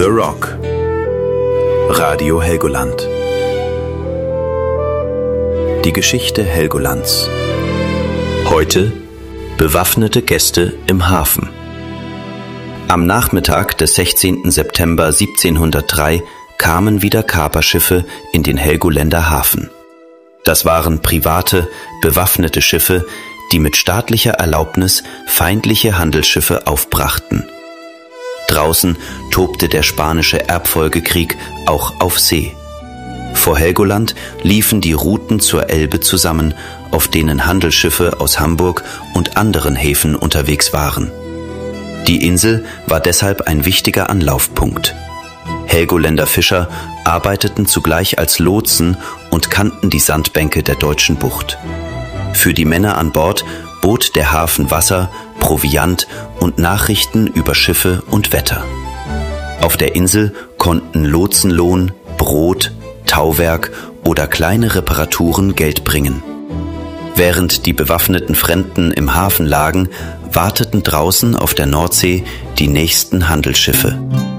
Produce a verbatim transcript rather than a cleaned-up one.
The Rock. Radio Helgoland. Die Geschichte Helgolands. Heute bewaffnete Gäste im Hafen. Am Nachmittag des sechzehnten September siebzehnhundertdrei kamen wieder Kaperschiffe in den Helgoländer Hafen. Das waren private, bewaffnete Schiffe, die mit staatlicher Erlaubnis feindliche Handelsschiffe aufbrachten. Draußen tobte der spanische Erbfolgekrieg auch auf See. Vor Helgoland liefen die Routen zur Elbe zusammen, auf denen Handelsschiffe aus Hamburg und anderen Häfen unterwegs waren. Die Insel war deshalb ein wichtiger Anlaufpunkt. Helgoländer Fischer arbeiteten zugleich als Lotsen und kannten die Sandbänke der deutschen Bucht. Für die Männer an Bord bot der Hafen Wasser, Proviant und Nachrichten über Schiffe und Wetter. Auf der Insel konnten Lotsenlohn, Brot, Tauwerk oder kleine Reparaturen Geld bringen. Während die bewaffneten Fremden im Hafen lagen, warteten draußen auf der Nordsee die nächsten Handelsschiffe.